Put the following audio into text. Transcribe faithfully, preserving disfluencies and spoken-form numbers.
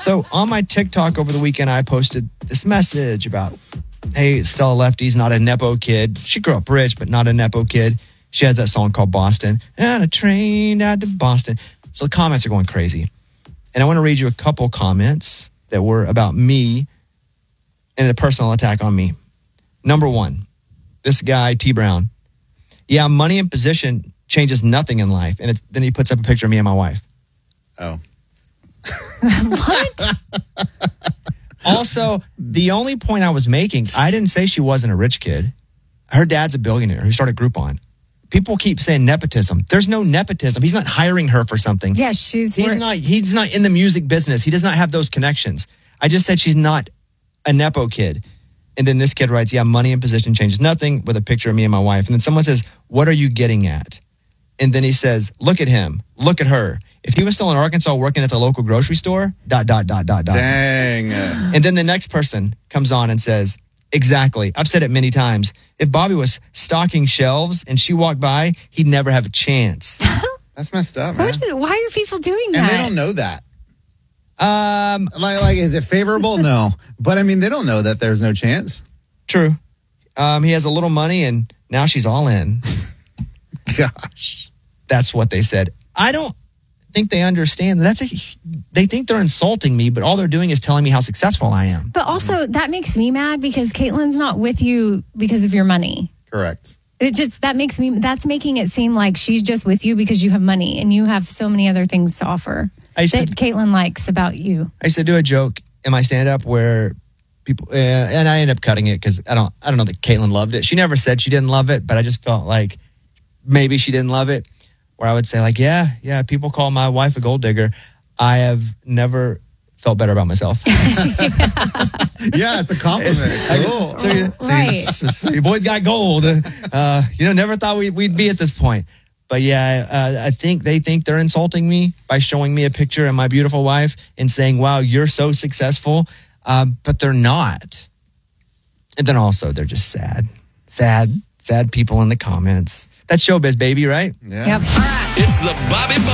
So on my TikTok over the weekend, I posted this message about, hey, Stella Lefty's not a Nepo kid. She grew up rich, but not a Nepo kid. She has that song called Boston. And a train out to Boston. So the comments are going crazy. And I want to read you a couple comments that were about me and a personal attack on me. Number one, this guy, T. Brown. Yeah, money and position changes nothing in life. And it, then he puts up a picture of me and my wife. Oh. What? Also, the only point I was making, I didn't say she wasn't a rich kid. Her dad's a billionaire who started Groupon. People keep saying nepotism. There's no nepotism. He's not hiring her for something. Yeah, she's... He's worth- not He's not in the music business. He does not have those connections. I just said she's not a Nepo kid. And then this kid writes, yeah, money and position changes nothing, with a picture of me and my wife. And then someone says, what are you getting at? And then he says, look at him. Look at her. If he was still in Arkansas working at the local grocery store, dot, dot, dot, dot, dot. Dang. And then the next person comes on and says, exactly. I've said it many times. If Bobby was stocking shelves and she walked by, he'd never have a chance. That's messed up, man. What? Why are people doing that? And they don't know that. Um, Like, like, is it favorable? No. But, I mean, they don't know that there's no chance. True. Um, he has a little money and now she's all in. Gosh. That's what they said. I don't think they understand. That's a. They think they're insulting me, but all they're doing is telling me how successful I am. But also, that makes me mad because Caitlin's not with you because of your money. Correct. It just, that makes me, that's making it seem like she's just with you because you have money and you have so many other things to offer I used that to, Caitlin likes about you. I used to do a joke in my stand-up where people, uh, and I ended up cutting it because I don't, I don't know that Caitlin loved it. She never said she didn't love it, but I just felt like maybe she didn't love it. Where I would say like, yeah, yeah, people call my wife a gold digger. I have never felt better about myself. Yeah, it's a compliment. Cool. So, you- so, you- Right. so, so your boy's got gold. Uh, you know, never thought we, we'd be at this point. But yeah, uh, I think they think they're insulting me by showing me a picture of my beautiful wife and saying, wow, you're so successful. Um, but they're not. And then also they're just sad, sad, sad people in the comments. That's showbiz, baby, right? Yeah. Yep. It's the Bobby